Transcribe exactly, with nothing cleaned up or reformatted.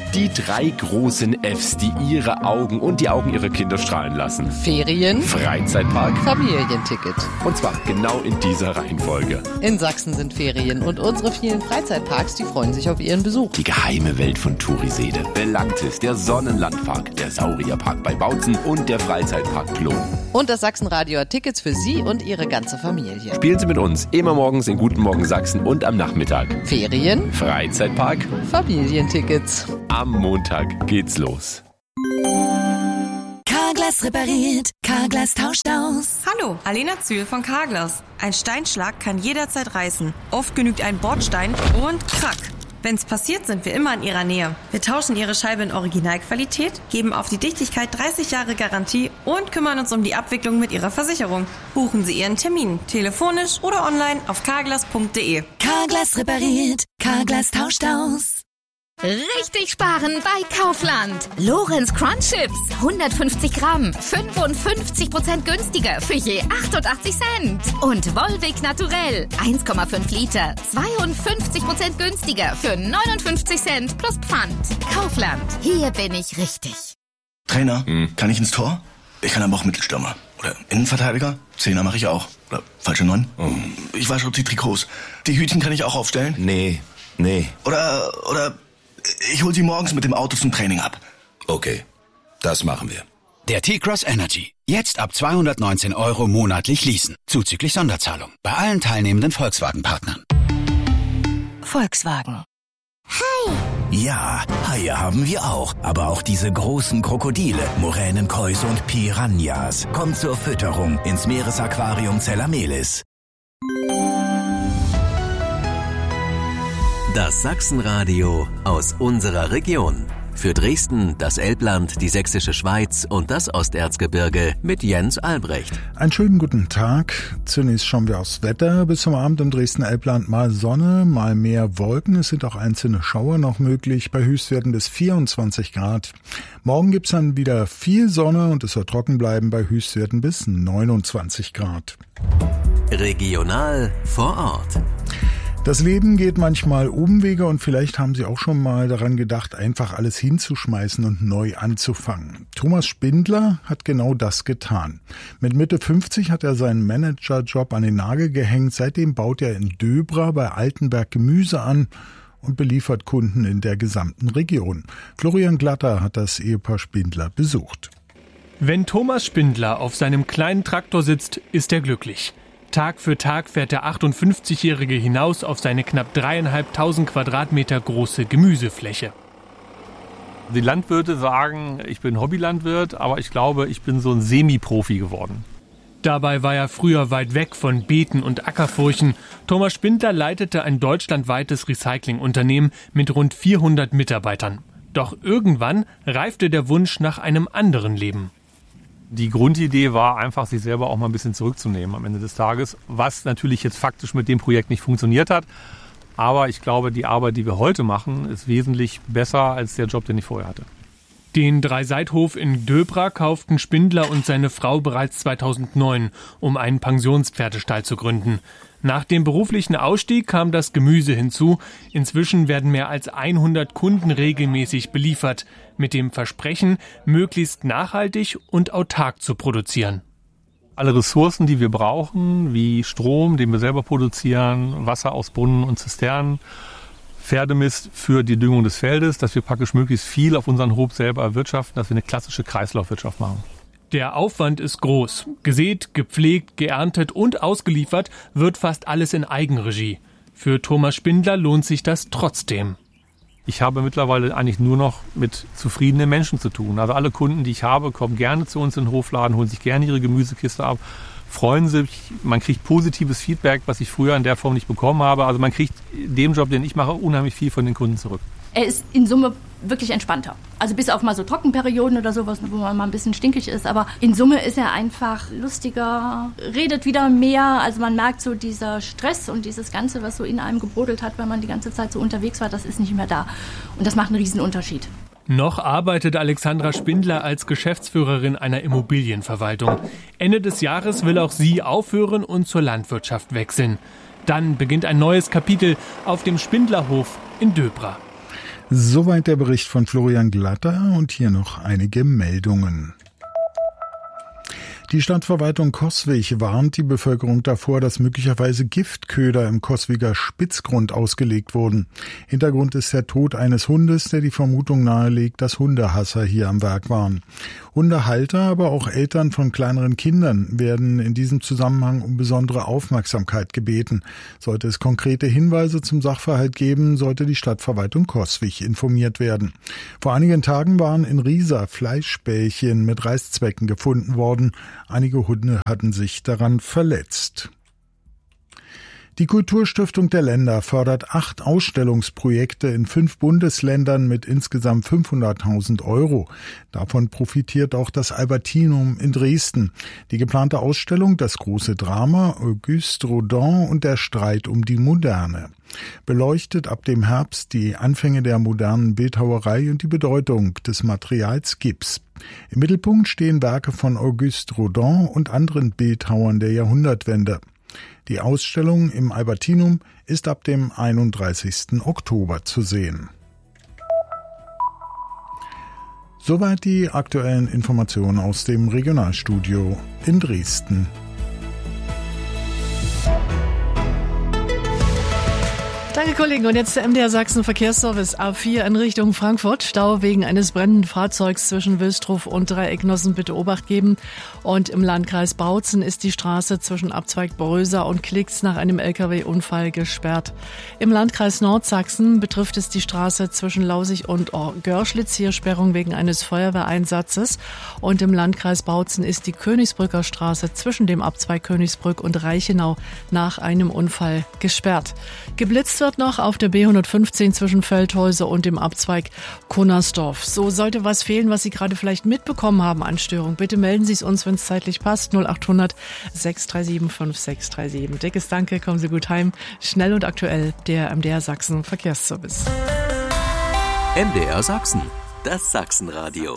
Die drei großen Fs, die ihre Augen und die Augen ihrer Kinder strahlen lassen. Ferien, Freizeitpark, Familienticket. Und zwar genau in dieser Reihenfolge. In Sachsen sind Ferien und unsere vielen Freizeitparks, die freuen sich auf ihren Besuch. Die geheime Welt von Turisede, Belantis, der Sonnenlandpark, der Saurierpark bei Bautzen und der Freizeitpark Plum. Und das Sachsenradio hat Tickets für Sie und Ihre ganze Familie. Spielen Sie mit uns immer morgens in Guten Morgen Sachsen und am Nachmittag. Ferien, Freizeitpark, Familientickets. Am Montag geht's los. Carglass repariert, Carglass tauscht aus. Hallo, Alena Zühl von Carglass. Ein Steinschlag kann jederzeit reißen. Oft genügt ein Bordstein und krack. Wenn's passiert, sind wir immer in Ihrer Nähe. Wir tauschen Ihre Scheibe in Originalqualität, geben auf die Dichtigkeit dreißig Jahre Garantie und kümmern uns um die Abwicklung mit Ihrer Versicherung. Buchen Sie Ihren Termin, telefonisch oder online auf carglass punkt de. Carglass repariert, Carglass tauscht aus. Richtig sparen bei Kaufland. Lorenz Crunch Chips, hundertfünfzig Gramm, fünfundfünfzig Prozent günstiger für je achtundachtzig Cent. Und Volvic Naturell, eins Komma fünf Liter, zweiundfünfzig Prozent günstiger für neunundfünfzig Cent plus Pfand. Kaufland, hier bin ich richtig. Trainer, hm. kann ich ins Tor? Ich kann aber auch Mittelstürmer. Oder Innenverteidiger? Zehner mache ich auch. Oder falsche Neun? Oh. Ich wasche die Trikots. Die Hütchen kann ich auch aufstellen? Nee, nee. Oder, oder... Ich hol sie morgens mit dem Auto zum Training ab. Okay, das machen wir. Der T-Cross Energy. Jetzt ab zweihundertneunzehn Euro monatlich leasen. Zuzüglich Sonderzahlung. Bei allen teilnehmenden Volkswagen-Partnern. Volkswagen. Hai! Ja, Haie haben wir auch. Aber auch diese großen Krokodile, Moränenkois und Piranhas. Kommt zur Fütterung ins Meeresaquarium Zellamelis. Das Sachsenradio aus unserer Region. Für Dresden, das Elbland, die Sächsische Schweiz und das Osterzgebirge mit Jens Albrecht. Einen schönen guten Tag. Zunächst schauen wir aufs Wetter. Bis zum Abend im Dresden-Elbland mal Sonne, mal mehr Wolken. Es sind auch einzelne Schauer noch möglich, bei Höchstwerten bis vierundzwanzig Grad. Morgen gibt's dann wieder viel Sonne und es soll trocken bleiben bei Höchstwerten bis neunundzwanzig Grad. Regional vor Ort. Das Leben geht manchmal Umwege und vielleicht haben Sie auch schon mal daran gedacht, einfach alles hinzuschmeißen und neu anzufangen. Thomas Spindler hat genau das getan. Mit Mitte fünfzig hat er seinen Managerjob an den Nagel gehängt. Seitdem baut er in Döbra bei Altenberg Gemüse an und beliefert Kunden in der gesamten Region. Florian Glatter hat das Ehepaar Spindler besucht. Wenn Thomas Spindler auf seinem kleinen Traktor sitzt, ist er glücklich. Tag für Tag fährt der achtundfünfzigjährige hinaus auf seine knapp dreieinhalbtausend Quadratmeter große Gemüsefläche. Die Landwirte sagen, ich bin Hobbylandwirt, aber ich glaube, ich bin so ein Semi-Profi geworden. Dabei war er früher weit weg von Beeten und Ackerfurchen. Thomas Spindler leitete ein deutschlandweites Recyclingunternehmen mit rund vierhundert Mitarbeitern. Doch irgendwann reifte der Wunsch nach einem anderen Leben. Die Grundidee war einfach, sich selber auch mal ein bisschen zurückzunehmen am Ende des Tages, was natürlich jetzt faktisch mit dem Projekt nicht funktioniert hat. Aber ich glaube, die Arbeit, die wir heute machen, ist wesentlich besser als der Job, den ich vorher hatte. Den Dreiseithof in Döbra kauften Spindler und seine Frau bereits zweitausendneun, um einen Pensionspferdestall zu gründen. Nach dem beruflichen Ausstieg kam das Gemüse hinzu. Inzwischen werden mehr als hundert Kunden regelmäßig beliefert, mit dem Versprechen, möglichst nachhaltig und autark zu produzieren. Alle Ressourcen, die wir brauchen, wie Strom, den wir selber produzieren, Wasser aus Brunnen und Zisternen, Pferdemist für die Düngung des Feldes, dass wir praktisch möglichst viel auf unseren Hof selber erwirtschaften, dass wir eine klassische Kreislaufwirtschaft machen. Der Aufwand ist groß. Gesät, gepflegt, geerntet und ausgeliefert wird fast alles in Eigenregie. Für Thomas Spindler lohnt sich das trotzdem. Ich habe mittlerweile eigentlich nur noch mit zufriedenen Menschen zu tun. Also alle Kunden, die ich habe, kommen gerne zu uns in den Hofladen, holen sich gerne ihre Gemüsekiste ab, freuen sich. Man kriegt positives Feedback, was ich früher in der Form nicht bekommen habe. Also man kriegt in dem Job, den ich mache, unheimlich viel von den Kunden zurück. Er ist in Summe wirklich entspannter. Also bis auf mal so Trockenperioden oder sowas, wo man mal ein bisschen stinkig ist. Aber in Summe ist er einfach lustiger, redet wieder mehr. Also man merkt so, dieser Stress und dieses Ganze, was so in einem gebrodelt hat, wenn man die ganze Zeit so unterwegs war, das ist nicht mehr da. Und das macht einen riesen Unterschied. Noch arbeitet Alexandra Spindler als Geschäftsführerin einer Immobilienverwaltung. Ende des Jahres will auch sie aufhören und zur Landwirtschaft wechseln. Dann beginnt ein neues Kapitel auf dem Spindlerhof in Döbra. Soweit der Bericht von Florian Glatter und hier noch einige Meldungen. Die Stadtverwaltung Coswig warnt die Bevölkerung davor, dass möglicherweise Giftköder im Coswiger Spitzgrund ausgelegt wurden. Hintergrund ist der Tod eines Hundes, der die Vermutung nahelegt, dass Hundehasser hier am Werk waren. Hundehalter, aber auch Eltern von kleineren Kindern werden in diesem Zusammenhang um besondere Aufmerksamkeit gebeten. Sollte es konkrete Hinweise zum Sachverhalt geben, sollte die Stadtverwaltung Coswig informiert werden. Vor einigen Tagen waren in Riesa Fleischbällchen mit Reißzwecken gefunden worden. Einige Hunde hatten sich daran verletzt. Die Kulturstiftung der Länder fördert acht Ausstellungsprojekte in fünf Bundesländern mit insgesamt fünfhunderttausend Euro. Davon profitiert auch das Albertinum in Dresden. Die geplante Ausstellung Das große Drama, Auguste Rodin und der Streit um die Moderne beleuchtet ab dem Herbst die Anfänge der modernen Bildhauerei und die Bedeutung des Materials Gips. Im Mittelpunkt stehen Werke von Auguste Rodin und anderen Bildhauern der Jahrhundertwende. Die Ausstellung im Albertinum ist ab dem einunddreißigsten Oktober zu sehen. Soweit die aktuellen Informationen aus dem Regionalstudio in Dresden. Danke, Kollegen. Und jetzt der M D R Sachsen Verkehrsservice A vier in Richtung Frankfurt. Stau wegen eines brennenden Fahrzeugs zwischen Wilsdruf und Dreiecknossen. Bitte Obacht geben. Und im Landkreis Bautzen ist die Straße zwischen Abzweig Bröser und Klix nach einem L K W-Unfall gesperrt. Im Landkreis Nordsachsen betrifft es die Straße zwischen Lausig und Görschlitz. Hier Sperrung wegen eines Feuerwehreinsatzes. Und im Landkreis Bautzen ist die Königsbrücker Straße zwischen dem Abzweig Königsbrück und Reichenau nach einem Unfall gesperrt. Geblitzt wird noch auf der B hundertfünfzehn zwischen Feldhäuser und dem Abzweig Kunnersdorf. So sollte was fehlen, was Sie gerade vielleicht mitbekommen haben an Störung. Bitte melden Sie es uns, wenn es zeitlich passt. null achthundert sechs drei sieben fünf sechs drei sieben. Dickes Danke, kommen Sie gut heim. Schnell und aktuell, der M D R Sachsen Verkehrsservice. M D R Sachsen, das Sachsenradio.